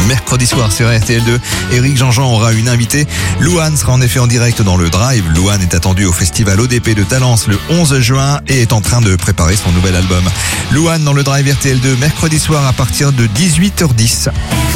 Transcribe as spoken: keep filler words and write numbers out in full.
mercredi soir sur R T L deux. Éric Jean-Jean aura une invitée. Louane sera en effet en direct dans le Drive. Louane est attendue au festival O D P de Talence le onze juin et est en train de préparer son nouvel album. Louane dans le Drive R T L deux mercredi soir à partir de dix-huit heures dix.